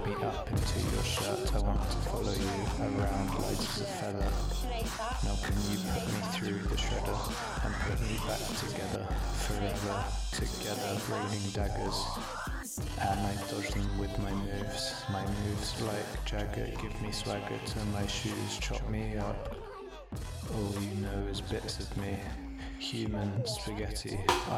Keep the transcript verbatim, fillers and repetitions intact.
me up into your shirt. I want to follow you around light as a feather. Now can you put me through the shredder and put me back together, forever together, raining daggers. And I dodge them with my moves, my moves like Jagger, give me swagger to my shoes, chop me up. All you know is bits of me, human spaghetti.